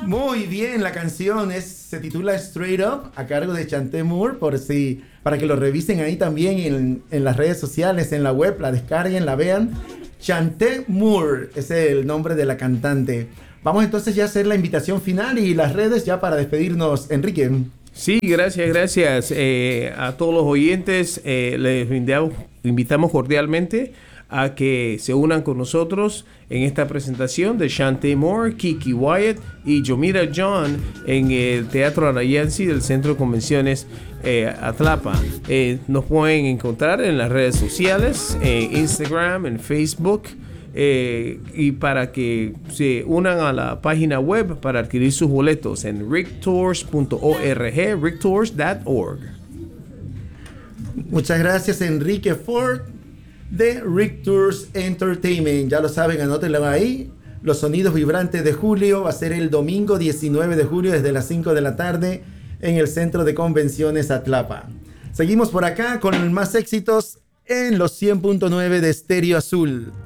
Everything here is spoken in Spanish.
Muy bien, la canción se titula Straight Up, a cargo de Chanté Moore, para que lo revisen ahí también en las redes sociales, en la web, la descarguen, la vean. Chanté Moore es el nombre de la cantante. Vamos entonces ya a hacer la invitación final y las redes ya para despedirnos, Enrique. Sí, gracias a todos los oyentes. Les invitamos cordialmente a que se unan con nosotros en esta presentación de Chanté Moore, Kiki Wyatt y Yomira John en el Teatro Arayansi del Centro de Convenciones Atlapa. Nos pueden encontrar en las redes sociales, en Instagram, en Facebook, y para que se unan a la página web para adquirir sus boletos en rictours.org, rictours.org. Muchas gracias, Enrique Ford de Rick Tours Entertainment. Ya lo saben, anótenlo ahí. Los sonidos vibrantes de julio va a ser el domingo 19 de julio desde las 5 de la tarde en el Centro de Convenciones Atlapa. Seguimos por acá con más éxitos en los 100.9 de Estéreo Azul.